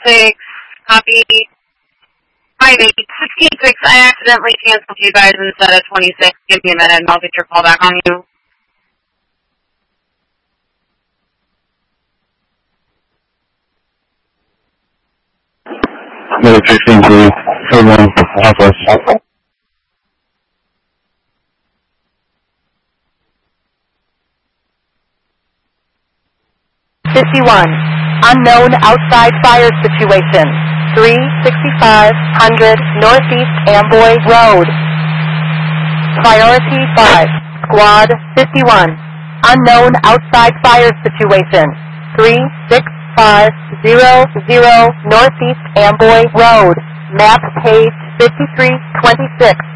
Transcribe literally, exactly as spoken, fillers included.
six, copy. five eight, sixteen six, I accidentally canceled you guys instead of twenty-six. Give me a minute and I'll get your call back on you. Medic sixteen three, third one, Southwest. fifty-one, unknown outside fire situation. three sixty-five hundred Northeast Amboy Road. Priority five, Squad fifty-one, unknown outside fire situation. three six five zero zero Northeast Amboy Road. Map page fifty-three twenty-six.